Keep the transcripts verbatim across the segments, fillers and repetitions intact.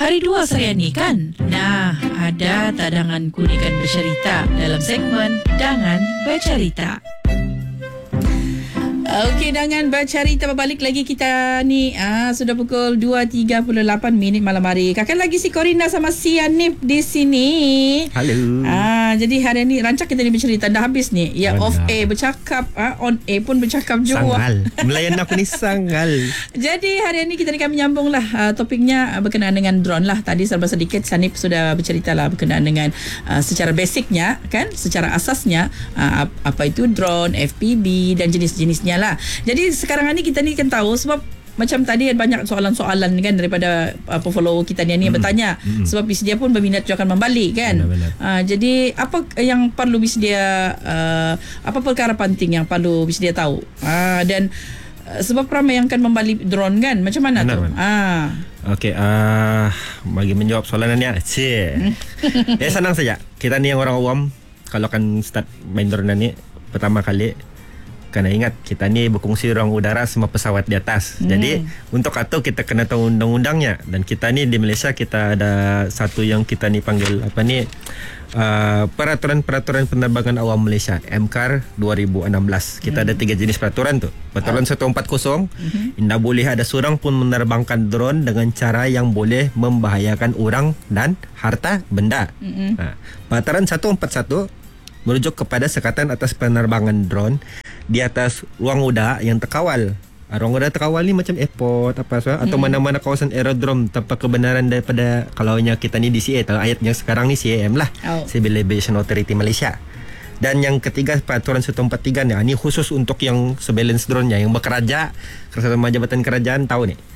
Hari dua saya ni kan? Nah, ada tadangan kulikan bercerita dalam segmen Dangan Bercerita. Okey, dengan bercerita berbalik lagi kita ni ah, sudah pukul dua tiga puluh lapan minit malam hari. Kakak lagi si Corina sama si Hanif di sini. Halo. Ah, jadi hari ni rancak kita ni bercerita dah habis ni. Ya, Mana? off air bercakap, ah, on air pun bercakap juga. Sangal. Melayan aku ni sangal. Jadi hari ini kita ni kami menyambung lah uh, topiknya uh, berkenaan dengan drone lah. Tadi serba sedikit Sanip sudah bercerita lah berkenaan dengan uh, secara basicnya kan, secara asasnya uh, apa itu drone, F P V dan jenis-jenisnya lah. Jadi sekarang ni kita ni kan tahu sebab macam tadi ada banyak soalan-soalan kan daripada uh, follower kita ni, ni yang bertanya mm-hmm. sebab bisdia pun berminat juga akan membalik kan. Uh, jadi apa yang perlu bisdia uh, apa perkara penting yang perlu bisdia tahu uh, dan uh, sebab ramai yang akan membalik drone kan, macam mana benar, tu ah okey, uh, bagi menjawab soalan ni cik ya senang saja. Kita ni yang orang awam kalau akan start main drone ni pertama kali kena ingat kita ni berkongsi ruang udara sama pesawat di atas. Hmm. Jadi untuk itu kita kena tahu undang-undangnya, dan kita ni di Malaysia kita ada satu yang kita ni panggil apa ni uh, peraturan-peraturan penerbangan awam Malaysia M C A R dua ribu enam belas. Kita hmm. ada tiga jenis peraturan tu. Peraturan oh. seratus empat puluh hmm. tidak boleh ada seorang pun menerbangkan drone dengan cara yang boleh membahayakan orang dan harta benda. Hmm. Nah, peraturan seratus empat puluh satu merujuk kepada sekatan atas penerbangan drone di atas ruang udara yang terkawal. Ruang udara terkawal ni macam airport apa so, atau hmm. mana-mana kawasan aerodrom tanpa kebenaran daripada, kalau kita ni D C A, kalau ayat yang sekarang ni C A M lah, oh. Civil Aviation Authority Malaysia. Dan yang ketiga peraturan seratus empat puluh tiga ni, ni khusus untuk yang surveillance drone nya yang bekerja sama jabatan kerajaan tahu ni.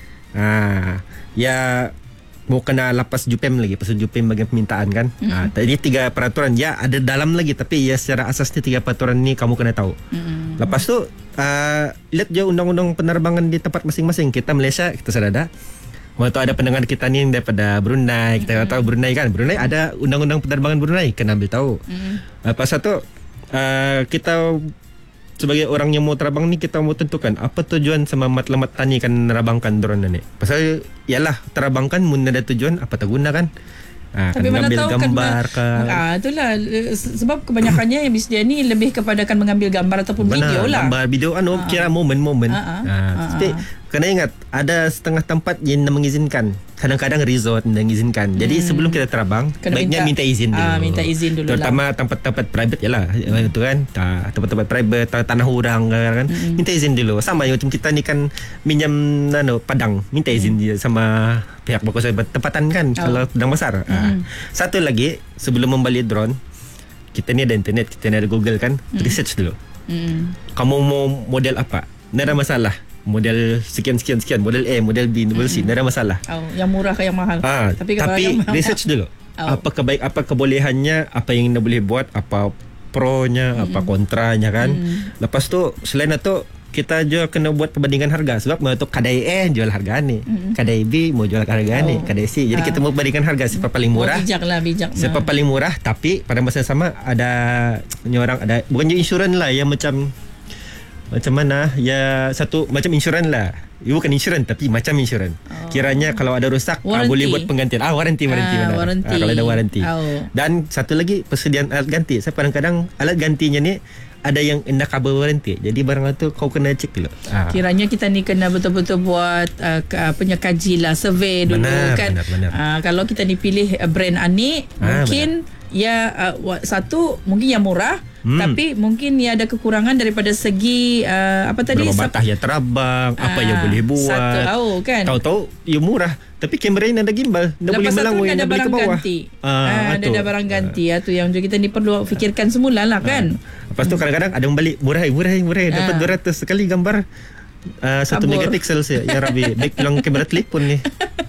Ha, ya mau kena lapas Jupem lagi, pasal Jupem bagi permintaan kan. Mm-hmm. Ha, tadi tiga peraturan ya ada dalam lagi, tapi ya secara asas ni tiga peraturan ni kamu kena tahu. Mm-hmm. Lepas tu uh, lihat je undang-undang penerbangan di tempat masing-masing. Kita Malaysia kita sudah ada. Waktu ada pendengar kita ni daripada Brunei, kita mm-hmm. tahu Brunei kan. Brunei ada undang-undang penerbangan Brunei, kena ambil tahu. Mm-hmm. Lepas tu uh, kita sebagai orang yang mau terbang ni, kita mau tentukan apa tujuan sama matlamat tani kan nerabangkan drone ni. Pasal yalah terbangkan mun ada tujuan apa terguna kan. Ha, tapi kan mana tahu gambar kan, ah itulah sebab kebanyakannya yang bisdia ni lebih kepada kan mengambil gambar ataupun benar, video lah. Gambar video anu ah. kira momen-momen. Ah, ah. Ha, ah, tapi ah. kena ingat ada setengah tempat yang mengizinkan. Kadang-kadang resort yang mengizinkan. Jadi hmm. sebelum kita terbang kena baiknya minta, minta izin dulu. Ah, minta izin dulu. Terutama lah. tempat-tempat private yalah. Hmm. Itu kan. Tempat-tempat private, tanah orang kan. Hmm. Minta izin dulu. Sama macam kita ni kan minjam anu padang, minta izin hmm. dia sama pihak berkuasa tempatan kan. Oh. Kalau padang besar. Hmm. Ha. Satu lagi, sebelum membeli drone, kita ni ada internet, kita ni ada Google kan. Hmm. Research dulu. Hmm. Kamu mau model apa? Tidak ada masalah. Model sekian-sekian-sekian, model A, model B, model C, tidak ada masalah. Oh, yang murah ke yang mahal. Ha, tapi tapi research dulu. Oh. Apa kebaik, apa kebolehannya, apa yang anda boleh buat, apa pro-nya, mm-hmm. apa kontranya kan. Mm. Lepas tu selain itu kita juga kena buat perbandingan harga. Sebab mau tu kadai A jual harga ni, mm-hmm. kadai B mau jual harga oh. ni, kadai C. Jadi ha. kita mau bandingkan harga siapa paling murah. Bijak lah, bijak. Siapa paling murah, tapi pada masa yang sama ada orang ada bukan insurans lah yang macam macam mana ya, satu macam insurans lah. Ia bukan insurans tapi macam insurans. Oh. Kiranya kalau ada rosak ah, boleh buat penggantian. Ah warranty warranty ah, benar. Warranty. Ah, kalau ada warranty. Oh. Dan satu lagi persediaan alat ganti. Saya kadang-kadang alat gantinya ni ada yang hendak cover warranty. Jadi barang tu kau kena cek dulu. Ah. Kiranya kita ni kena betul-betul buat uh, punya kaji lah, survey dulu benar, kan. Benar, benar. Uh, kalau kita ni pilih brand ani, ah, mungkin benar. Ya uh, satu mungkin yang murah, hmm. tapi mungkin ya ada kekurangan daripada segi uh, apa tadi berapa batah yang terbang, uh, apa yang boleh buat. Satu tahu kan. Tahu-tahu ia murah, tapi kamera ini ada gimbal, dah boleh melangau yang ada ke bawah. Ganti. Ah, ada ada barang ganti. Ah tu yang kita ni perlu fikirkan semula lah kan. Ah. Lepas tu kadang-kadang ada membalik murah murah murah dapat ah. dua ratus sekali gambar. Uh, satu megapiksel saya. Ya Rabbi, baik bilang kamera telefon ni.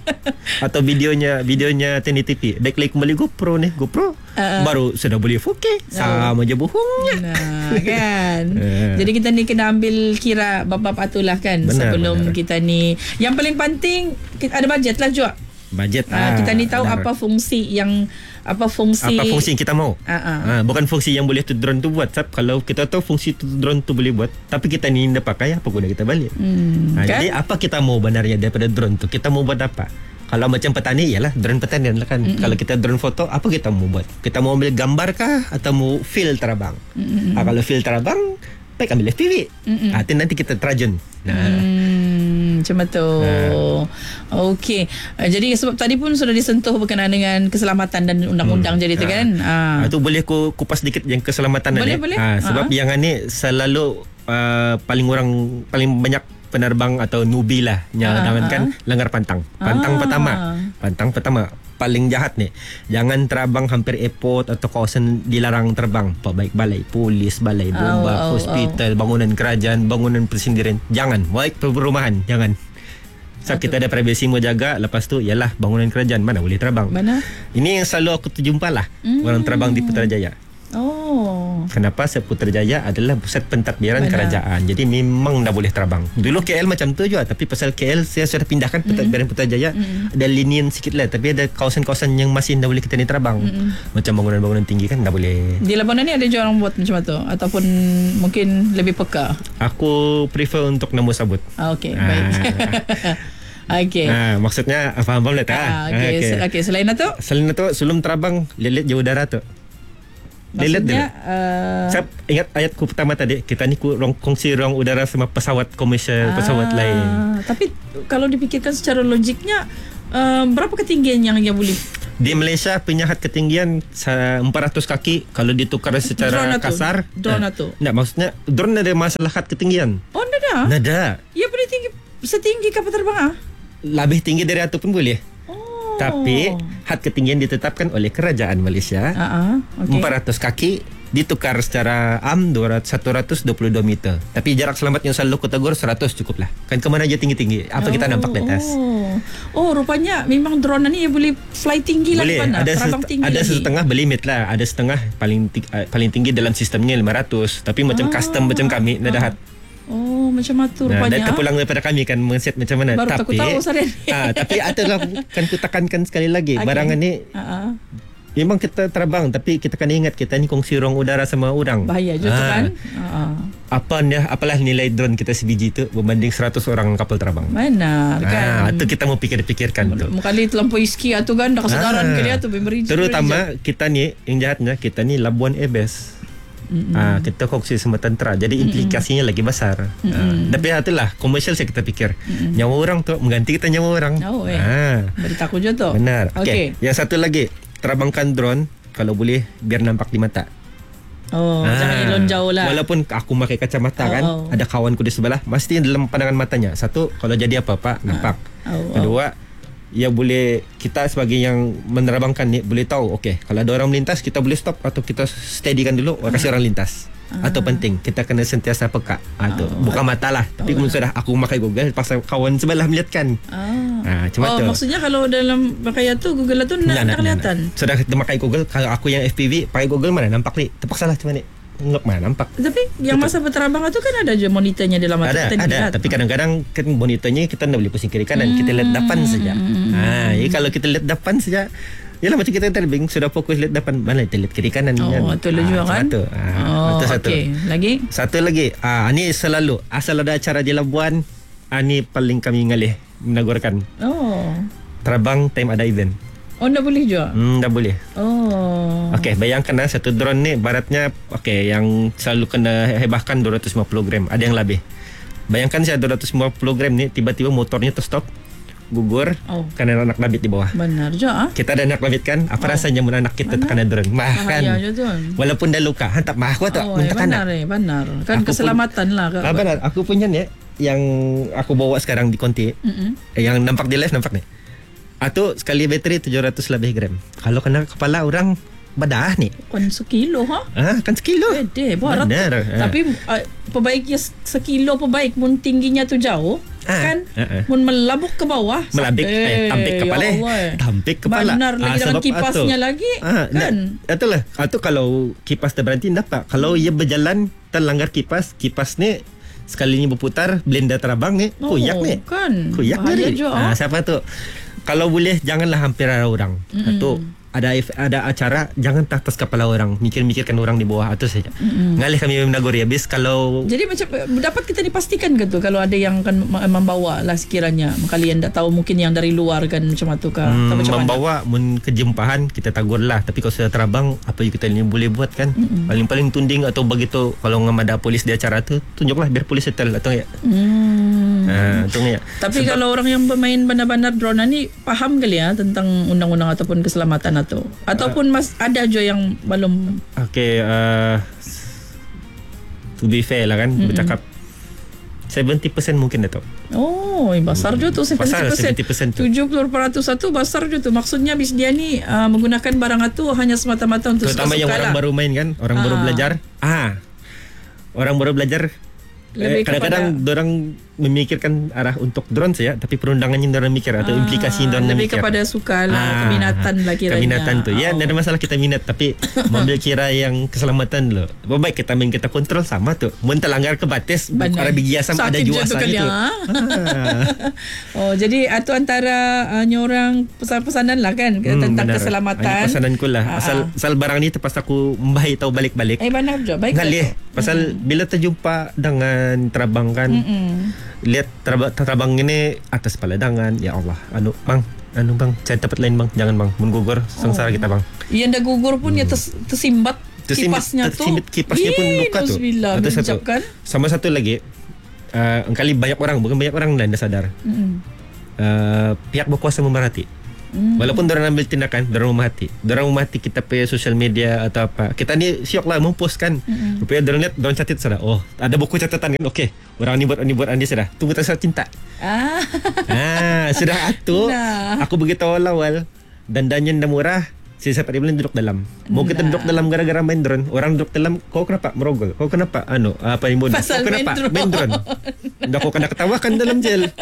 Atau videonya videonya ten eighty p. Baik like kembali GoPro ni, GoPro uh, baru sudah boleh four K. Sama oh. je bohongnya. Nah, kan. uh. Jadi kita ni kena ambil kira bab-bab atulah kan. Benar, sebelum benar. Kita ni. Yang paling penting ada bajet lah juga. Bajet. Uh, ah, kita ni tahu benar. Apa fungsi yang apa fungsi apa fungsi yang kita mau. Uh-uh. Ha, bukan fungsi yang boleh tu drone tu buat. Sebab kalau kita tahu fungsi tu drone tu boleh buat, tapi kita ni tidak pakai, apa guna kita balik. Hmm, ha, kan? Jadi apa kita mau benarnya daripada drone tu? Kita mau buat apa? Kalau macam petani, ialah drone pertanian lah kan. Mm-mm. Kalau kita drone foto, apa kita mau buat? Kita mau ambil gambar kah atau mau feel terbang? Ah, kalau feel terbang, baik ambil F P V. Ah, nanti kita terjun. Nah. Hmm, macam tu. Nah. Okey. Uh, jadi sebab tadi pun sudah disentuh berkenaan dengan keselamatan dan undang-undang hmm. jadi tu kan. Ah. Ah. Tu boleh aku kupas sedikit yang keselamatan boleh, ni. Boleh. Ah, sebab ah. yang ni selalu uh, paling orang paling banyak penerbang atau newbie lah yang ah, kan ah. langgar pantang. Pantang ah. pertama. Pantang pertama paling jahat ni. Jangan terbang hampir airport atau kawasan dilarang terbang. Baik balai polis, balai bomba, oh, oh, hospital, oh. bangunan kerajaan, bangunan persendirian. Jangan. Baik perumahan, jangan. So, kita ada privasi mau jaga. Lepas tu ialah bangunan kerajaan, mana boleh terbang. Mana? Ini yang selalu aku terjumpa lah. Mm. Orang terbang di Putrajaya. Oh. Kenapa Putrajaya adalah pusat pentadbiran kerajaan. Jadi memang dah boleh terbang. Dulu K L macam tu juga, tapi pasal K L saya sudah pindahkan pentadbiran mm-hmm. Putrajaya. Mm-hmm. Ada lenient sikit lah, tapi ada kawasan-kawasan yang masih dah boleh kita ni terbang. Mm-hmm. Macam bangunan-bangunan tinggi kan dah boleh. Di Labuan ni ada je orang buat macam tu ataupun mungkin lebih peka. Aku prefer untuk nombor sabut. Ah, okey, ah. baik. Okey. Ah, maksudnya faham-faham lah tak? Ah, okey, okay. okay. Selain itu? Selain itu, sebelum terbang, lihat jauh udara tu. Maksudnya uh... saya ingat ayatku pertama tadi, kita ni kurang kongsi ruang udara sama pesawat komersial, ah, pesawat lain. Tapi kalau dipikirkan secara logiknya, uh, berapa ketinggian yang dia boleh? Di Malaysia punya had ketinggian empat ratus kaki. Kalau ditukar secara drone kasar tu. Drone eh, tu. Tak, maksudnya drone ada masalah had ketinggian. Oh, ada? Ada. Ia boleh tinggi setinggi kapal terbang ah? Lebih tinggi dari itu pun boleh. Tapi had ketinggian ditetapkan oleh kerajaan Malaysia. Uh-uh, okay. empat ratus kaki ditukar secara am seratus dua puluh dua meter. Tapi jarak selamat yang selalu aku tegur seratus cukup lah. Kan kemana aja tinggi-tinggi. Apa oh, kita nampak di atas. Oh. oh, rupanya memang drone ni boleh fly tinggi lah. Boleh. Mana? Ada, set, tinggi ada lagi. setengah berlimit lah. Ada setengah paling tinggi, paling tinggi dalam sistemnya lima ratus. Tapi macam ah, custom macam kami, ah. ada had. Oh, macam itu nah, rupanya. Dan terpulang daripada kami kan men-set macam mana. Baru tapi, aku tahu Sarian. ah, tapi adalah kan ku tekankan sekali lagi. Okay. Barangan ni uh-uh. memang kita terbang, tapi kita kena ingat kita ni kongsi ruang udara sama orang. Bahaya juga ah. kan. Uh-uh. Apa ni, apalah nilai drone kita sebiji tu berbanding seratus orang kapal terbang. Mana kan. Ah, itu kita mau pikir-pikirkan tu. Mukali terlampaui ski tu kan dah kesedaran ah. ke dia tu memberi. Terutama kita ni yang jahatnya kita ni Labuan Airbase. Ah, kita kongsi sama tentera. Jadi implikasinya Mm-mm. lagi besar. Ah, tapi itulah komersial saya kita pikir. Mm-mm. Nyawa orang tu mengganti kita nyawa orang. Oh, eh. Ah. Beritahu je tu. Benar. Okey. Okay. Yang satu lagi, terbangkan drone kalau boleh biar nampak di mata. Oh, ah. jangan elon jauh lah. Walaupun aku pakai kacamata oh, kan, oh. ada kawanku di sebelah, mesti dalam pandangan matanya. Satu, kalau jadi apa-apa nampak. Ah. Oh, Kedua, oh. ya boleh kita sebagai yang menerbangkan ni boleh tahu okey kalau ada orang melintas kita boleh stop atau kita steadykan dulu uh. kasih orang lintas uh. atau penting kita kena sentiasa peka uh. uh. bukan mata lah tapi uh. sudah aku memakai Google pasal kawan sebelah melihatkan uh. uh, oh tu. Maksudnya kalau dalam pakai tu Google tu nak, nak kelihatan nah, nah. sudah kita memakai Google. Kalau aku yang F P V pakai Google mana nampak ni terpaksa lah macam ni ngap mana nampak. Tapi yang masa berterabang tu kan ada je monitornya dalam mata ada, kita ada. Tapi kadang-kadang kan monitornya kita tak boleh pusing kiri kanan. Hmm. Kita lihat depan saja. Hmm. Ha, jadi kalau kita lihat depan saja, yalah macam kita terbang sudah fokus lihat depan, mana kita lihat kiri kanan. Oh, kan? betul ha, juga kan. Satu. Ha, oh, satu. Okey. Lagi? Satu lagi. Ah, ni selalu asal ada acara di Labuan, ah, ni paling kami ngalih menagurkan. Oh. Terbang time ada event. Oh, dah boleh juga? Hmm, dah boleh. Oh. Okey, bayangkan lah satu drone ni baratnya okey yang selalu kena hebahkan dua ratus lima puluh gram. Ada yang lebih. Bayangkan saya dua ratus lima puluh gram ni tiba-tiba motornya terstop, gugur oh. kerana anak labit di bawah. Benar je ah. Kita ada anak labit kan? Apa oh. rasanya mun anak kita terkena drone? Mah kan. Walaupun dah luka, hantar mah aku tu. Oh, eh, benar eh, benar. Kan aku keselamatan pun, lah. Ah, benar. Aku punya ni yang aku bawa sekarang di konti. Mm-hmm. Eh, yang nampak di live nampak ni. Atau sekali bateri tujuh ratus lebih gram. Kalau kena kepala orang badah ni. Kan sekilo ha? Ah, kan sekilo. Bede, berat. Tapi uh, perbaiknya sekilo perbaik mun tingginya tu jauh. Ah, kan uh, uh. mun melabuk ke bawah melabik eh, tampik kepala ya tampik kepala benar lagi ah, dengan kipasnya atu. Lagi ah, kan itulah atau kalau kipas terberhenti dapat kalau ia berjalan terlanggar kipas kipas ni sekalinya berputar blender terbang ni oh, kuyak ni kan kuyak ni ah, siapa tu kalau boleh janganlah hampir ada orang. Mm-hmm. Atau ada ada acara, jangan atas kepala orang, mikir-mikirkan orang di bawah atas saja. Mm-hmm. Ngalih kami menegur ya, bis kalau jadi macam dapat kita dipastikan ke tu kalau ada yang akan membawa lah sekiranya kalian tak tahu mungkin yang dari luar kan macam tu kah? Hmm, macam membawa mun kejempahan kita tagur lah, tapi kalau sudah terabang apa yang kita ini boleh buat kan? Mm-hmm. Paling-paling tunding atau begitu kalau ada polis di acara tu tunjuklah biar polis settle atau ya. Hmm. Ha, ya. Tapi sebab kalau orang yang bermain bandar-bandar drone ni faham kali ya tentang undang-undang ataupun keselamatan atau ataupun uh, mas ada je yang belum. Okay, uh, to be fair lah kan, mm-hmm. bercakap seventy percent mungkin dah tahu. Oh, besar je tu seventy percent. tujuh puluh peratus satu besar je tu. Maksudnya bis dia ni uh, menggunakan barang itu hanya semata-mata untuk terutama yang orang lah. baru main kan, orang ah. baru belajar. Ah. Orang baru belajar eh, kadang-kadang orang memikirkan arah untuk drone saja, tapi perundangannya orang mikir atau ah, implikasi orang lebih mikir. kepada suka lah, ah, keminatan lah kiranya. Keminatan tu. Ya, oh. tidak ada masalah kita minat, tapi ambil kira yang keselamatan dulu. Baik kita main kita kontrol sama tu. Mun terlanggar ke batas, orang biasa ada jual asal itu. Ah. Oh, jadi itu antara uh, nyorang pesan-pesanan lah kan hmm, tentang benar. Keselamatan. Ini pesananku lah. Asal, ah. asal barang ni terpas aku membaik atau balik-balik. Eh, benar je. Baik. Ngalih. Pasal mm-hmm. bila terjumpa dengan terabang kan, mm-hmm. lihat terabang, terabang ini atas paladangan, ya Allah, anu bang, anu bang, cari tempat lain bang, jangan bang, menggugur sengsara oh. kita bang. Yang dah gugur pun hmm. ya terс, tersimbat kipasnya tu. Tersimbat kipasnya pun luka tu. Ada satu. Sama satu lagi, uh, engkali banyak orang, bukan banyak orang dah sadar. Mm-hmm. Uh, pihak berkuasa memerhati. Hmm. Walaupun dorang ambil tindakan, dorang memahati. Dorang memahati kita punya social media atau apa. Kita ni siok lah mempost kan. Hmm. Rupanya dorang lihat, dorang catat sudah. Oh, ada buku catatan kan. Okey, orang ni buat, orang ni buat, orang ni sudah. Tunggu tak cinta. Ah. ah, sudah atu. Nah. Aku begitu awal-awal. Dandannya dah murah. Si siapa dia bilang duduk dalam. Mau kita duduk dalam gara-gara main drone. Orang duduk dalam, kau kenapa merogol? Kau kenapa anu apa yang bodoh? Kau kenapa main drone? Dah kau kena ketawakan dalam jail.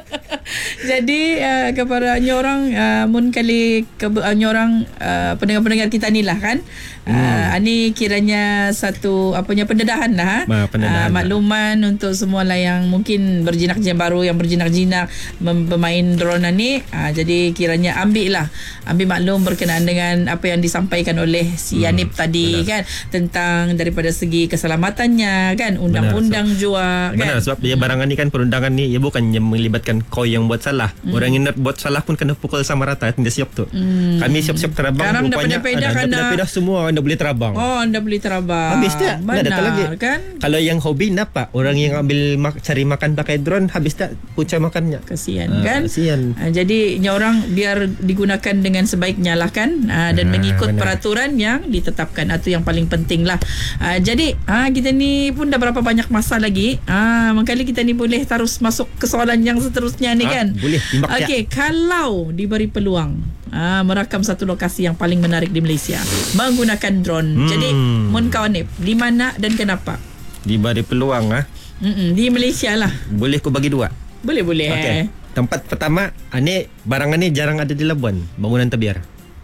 Jadi uh, kepada nyorang uh, mun kali ke, uh, nyorang uh, pendengar-pendengar kita ni lah kan. Uh, hmm. Ini kiranya satu apanya pendedahan lah. Ma, pendedahan uh, makluman lah. Untuk semua lah yang mungkin berjinak-jinak baru yang berjinak-jinak mem- bermain drone ni. Uh, jadi kiranya ambil lah. Ambil maklum berkenaan dengan apa yang disampaikan oleh si Yanib hmm, tadi benar. Kan tentang daripada segi keselamatannya kan, undang-undang benar, jua kan. Benar, sebab dia barangan ni kan perundangan ni ia bukan yang melibatkan kau yang buat salah. Hmm. Orang yang nak buat salah pun kena pukul sama rata. Tidak siap tu. Hmm. Kami siap-siap terabang. Sekarang rupanya anda dah pedah semua anda boleh terabang. Oh, anda boleh terabang. Habis tak? Benar, tak lagi. Kan? Kalau yang hobi napa? Orang yang ambil mak- cari makan pakai drone habis tak puca makannya. Kesian uh, kan? Kesian. Uh, jadi orang biar digunakan dengan sebaiknya lah kan uh, dan uh, mengikut benar. Peraturan yang ditetapkan. Itu yang paling penting lah. Uh, jadi uh, kita ni pun dah berapa banyak masa lagi. Uh, mengkali kita ni boleh terus masuk ke soalan yang seterusnya ni uh, kan? Boleh. Okey, kalau diberi peluang uh, merakam satu lokasi yang paling menarik di Malaysia menggunakan drone. Hmm. Jadi, mun kau ni, di mana dan kenapa? Diberi peluang ah. Mm-mm, di Malaysia lah. Boleh kau bagi dua? Boleh, boleh. Okay. Tempat pertama, ini barangan ni jarang ada di Labuan, bangunan tebiar.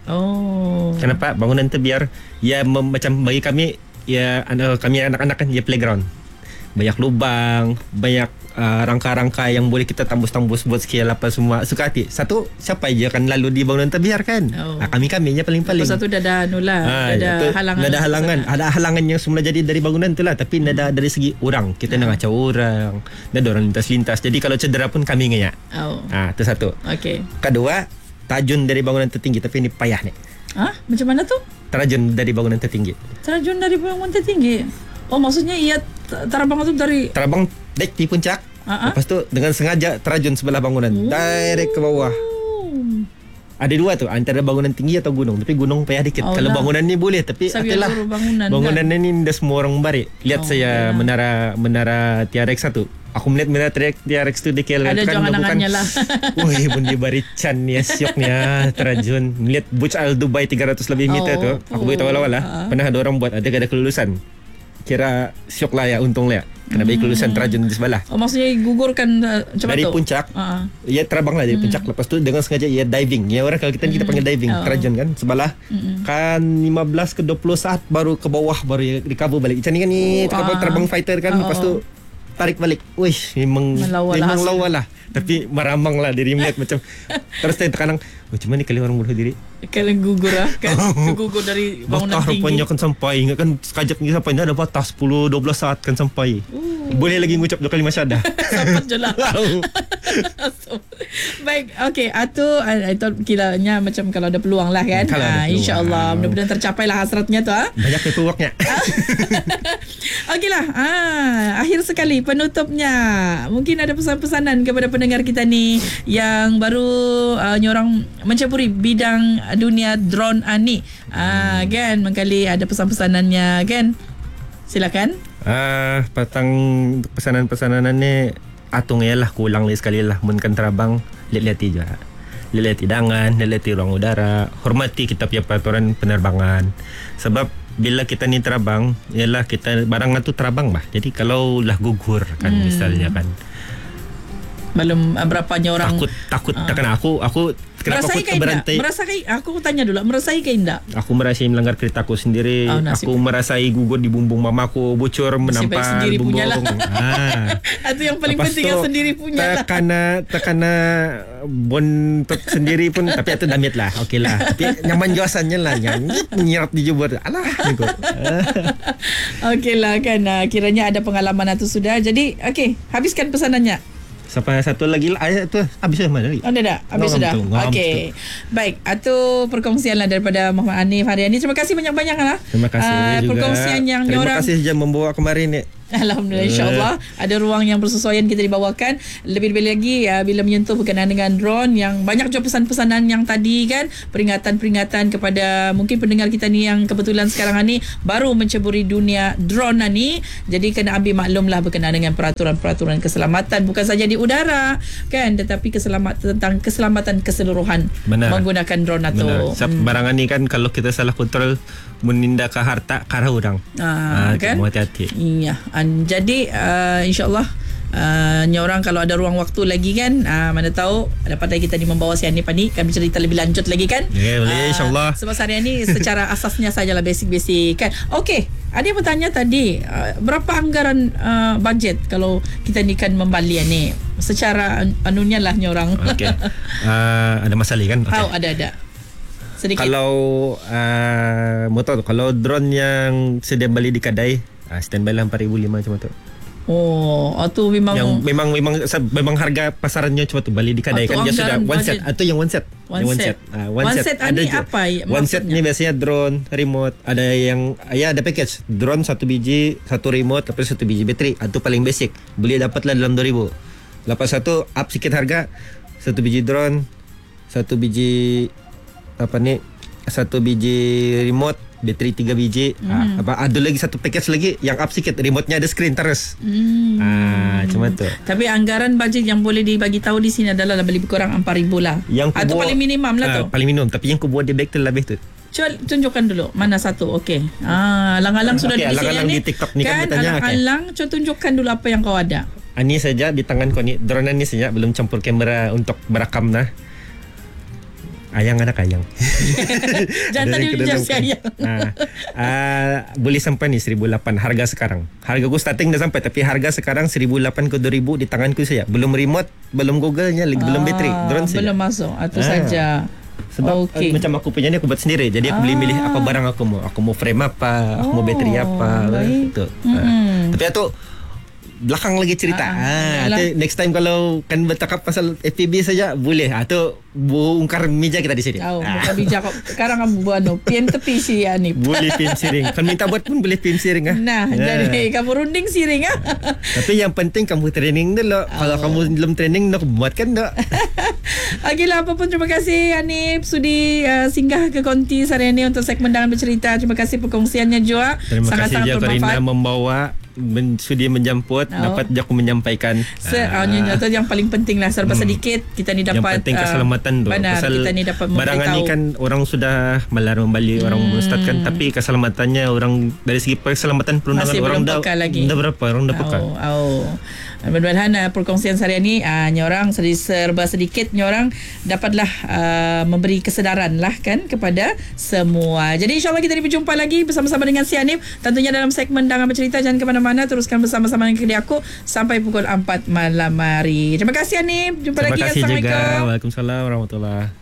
Oh. Kenapa? Bangunan tebiar ya mem- macam bagi kami ya uh, kami anak-anak kan ya playground. Banyak lubang, banyak uh, rangka-rangka yang boleh kita tembus-tembus buat skill apa semua. Suka hati. Satu, siapa je akan lalu di bangunan tebiar kan? Oh. Uh, kami-kaminya paling-paling. Satu dah ada nulah, uh, ada halangan. Ada halangan. Ada halangan yang semula jadi dari bangunan tu lah. Tapi hmm. ada dari segi orang. Kita hmm. nak ngacau orang. Ada orang lintas-lintas. Jadi kalau cedera pun kami ngayak. Oh. Ah, itu satu. Okey. Kedua, tajun dari bangunan tertinggi. Tapi ini payah ni. Ah, macam mana tu? Terjun dari bangunan tertinggi. Terjun dari bangunan tertinggi. Oh, maksudnya ia terabang tu dari terabang dek di puncak. Uh-huh. Lepas tu dengan sengaja terjun sebelah bangunan. Oh. Direct ke bawah. Ada dua tu, antara bangunan tinggi atau gunung. Tapi gunung payah dikit. Oh, kalau lah. Bangunan ni boleh, tapi itulah bangunan, bangunan kan? Ni dah semua orang barik. Lihat oh, saya okay. menara menara T R X satu. Aku melihat menara T R X tu di K L. Ada kan jangan-jangannya lah. Wih, pun dia bari can ni syoknya terjun. Melihat Burj Al Dubai tiga ratus lebih meter oh, tu. Aku oh, beritahu awal-awal lah. Uh. Pernah ada orang buat, ada ada kelulusan. Kira syok lah ya, untung lah ya. Kena bagi kelulusan terjun di sebelah. Oh, maksudnya gugurkan uh, macam dari tu? Puncak. Uh-huh. Ia terbang lah dari hmm. puncak. Lepas tu dengan sengaja ia diving. Ya orang kalau kita hmm. kita panggil diving, oh. terjun kan sebelah. Hmm. Kan lima belas ke dua puluh saat baru ke bawah baru ia recover balik. Macam ni kan ni oh, uh. terbang fighter kan. Oh, lepas tu tarik balik. Wih, memang Melawa lah memang hasil. lawa lah. Tapi meramang lah diri melihat macam. Terus saya terkadang, macam mana kali orang bunuh diri? Kalau gugur lah kan. Gugur dari bangunan Bakar tinggi. rupanya kan sampai. Ingat kan sekejap ni sampai. Dah ada batas sepuluh dua belas saat kan sampai. Uh. Boleh lagi ngucap dua kali masyadah. Sampai je lah. So, baik, okey. Atu, I thought kiranya macam kalau ada peluang lah kan. Kalau ada Ah, InsyaAllah. peluang. Mudah-mudahan tercapai lah hasratnya tu. Ha? Banyak paperworknya. Okeylah. Ah, akhir sekali penutupnya. Mungkin ada pesan-pesanan kepada pendengar kita ni yang baru uh, nyorang menceburi bidang dunia drone ah, ni. Ah, kan, mengkali ada pesan-pesanannya kan. Silakan. Ah, patang pesanan-pesanan ni atung ialah kulang lagi sekali lah mun kan terabang lihat-lihat je. Lihat hidangan, lihat ruang udara, hormati kita punya peraturan penerbangan. Sebab bila kita ni terabang, ialah kita barang tu terabang bah. Jadi kalau lah gugur kan hmm. misalnya kan. Belum uh, berapanya orang takut takut Ah. tak kena aku aku kenapa merasai aku ke indak? keberantai. Merasai aku tanya dulu, merasai ke indak? Aku merasai melanggar keretaku sendiri. Oh, nasib. Aku merasai gugur di bumbung mamaku, bocor Nasib baik menampal sendiri bumbung. punya lah. Ah. Itu yang paling Lepas penting tu, yang sendiri punya lah. Terkena Terkena bontot sendiri pun. Tapi itu damit lah. Okey lah. Tapi nyaman juasannya lah. Yang nyerap di jubur. Alah gitu. Okey lah kan, uh, kiranya ada pengalaman itu sudah. Jadi okey, habiskan pesanannya. Sampai satu lagi lah. Ayat tu habis dah mana lagi? Ada dah? Habis Ngam sudah? tu, ngam Okey. Baik, itu perkongsian lah daripada Muhammad Hanif hari ini. Terima kasih banyak-banyak lah. Terima kasih Ah, juga. Perkongsian yang Terima orang kasih je membawa kemarin ni. Alhamdulillah, insyaAllah ada ruang yang bersesuaian kita dibawakan. Lebih-lebih lagi uh, bila menyentuh berkenaan dengan drone, yang banyak juga pesan-pesanan yang tadi kan, peringatan-peringatan kepada mungkin pendengar kita ni yang kebetulan sekarang ni baru menceburi dunia drone ni. Jadi kena ambil maklum lah berkenaan dengan peraturan-peraturan keselamatan, bukan saja di udara kan, tetapi keselamatan tentang keselamatan keseluruhan. Benar. Menggunakan drone atau Benar. Sebab hmm. barangan ni kan kalau kita salah kontrol menindak ke harta karena orang. Ah, Ah, kan? Mau hati-hati. Iya. Um, jadi uh, insyaAllah uh, nyorang kalau ada ruang waktu lagi kan, uh, mana tahu dapat lagi kita ni membawa si Hanif ni kan bercerita lebih lanjut lagi kan. Ya, boleh, Ah, insyaAllah. Sebab hari ni secara asasnya sajalah basic-basic kan. Okey, ada yang bertanya tadi uh, berapa anggaran uh, bajet kalau kita ni kan membali ni secara anunya lah nyorang. Okey. Uh, ada masalah kan? Okay. Oh, ada-ada. Sedikit. Kalau uh, mau tahu kalau drone yang sedia beli di kedai, uh, standby lah empat ribu lima macam tu. Oh, itu memang Yang memang memang memang harga pasarannya cuma tu beli di kedai Atau kan dia sudah anggaran one set budget. atau yang one set. One Yang set. Uh, one, One set, set ada ni je. apa i- One set maksudnya? ni biasanya drone, remote, ada yang ya ada package. Drone satu biji, satu remote, lepas satu biji bateri. Itu paling basic. Beli dapatlah dalam dua ribu. Lepas satu up sikit harga, satu biji drone, satu biji apa ni? Satu biji remote, bateri tiga biji. Hmm. Ah, apa ada lagi satu package lagi yang up sikit, remote-nya ada screen terus. Hmm. Ah, macam tu. Tapi anggaran bajet yang boleh dibagi tahu di sini adalah lebih kurang empat ribu lah. Yang Itu buat- paling minimum lah ah, tu. Paling minimum, tapi yang ku buat dia back tu lebih tu. Cuba tunjukkan dulu mana satu. Okey. Ah, alang-alang sudah Okey, di sini alang-alang ni. di TikTok ni kan dia tanya, okey. Alang-alang cuba tunjukkan dulu apa yang kau ada. Ini saja di tangan kau ni. Drone ni saja belum campur kamera untuk berakam nah. Ayang anak ayang. Jangan tadi ujar si ayang. Nah, uh, boleh sampai ni seribu lapan harga sekarang. Harga aku starting dah sampai, tapi harga sekarang seribu lapan ke dua ribu di tanganku saja. Belum remote, belum Google-nya, lagi belum bateri. Drone saja. Belum masuk. Itu Ah. saja. Sebab Okey. uh, macam aku punya ni aku buat sendiri. Jadi aku boleh Ah. milih apa barang aku mau. Aku mau frame apa, aku mau Oh, bateri apa. baik. Betul. Mm-mm. Uh, tapi itu belakang lagi cerita. Ah, Ah, yalah. ah next time kalau kan bercakap pasal F P B saja boleh. Ah tu bongkar meja kita di sini. Tahu, Ah. bukan bijak. Sekarang kamu buat no. Pian tepi si Hanif. Boleh pin siring. Kan minta buat pun boleh pin siring ah. Nah, Ah. jadi kamu runding siring ah. Tapi yang penting kamu training dulu. Kalau Oh. kamu belum training nak buat kan tak? Okeylah, apa pun terima kasih Hanif sudi uh, singgah ke Konti hari ini untuk segmen Dangan Bercerita. Terima kasih perkongsiannya juga. Terima Sangat-sangat kasih juga Karina bermanfaat. membawa men, sudi menjemput, Oh. dapat je aku menyampaikan. Se, uh, yang, yang paling penting lah serba Hmm. sedikit kita ni Yang dapat penting keselamatan tu. benar, Pasal kita ni dapat barangan ni memberitahu. kan orang sudah melarang membeli, orang Hmm. ustaz kan, tapi keselamatannya orang dari segi keselamatan perundangan Masih orang belum dah peka lagi. dah berapa orang dah peka. Oh, oh. Mudah-mudahan uh, perkongsian hari ini uh, nyorang sedi- serba sedikit nyorang dapatlah uh, memberi kesedaran lah kan kepada semua. Jadi insyaAllah kita berjumpa lagi bersama-sama dengan si Hanif tentunya dalam segmen Dangan Bercerita. Jangan ke mana-mana. mana-mana. Teruskan bersama-sama dengan Kedai Aku sampai pukul empat malam hari. Terima kasih Hanif. Jumpa Terima lagi. kasih juga. Assalamualaikum. Waalaikumsalam warahmatullahi.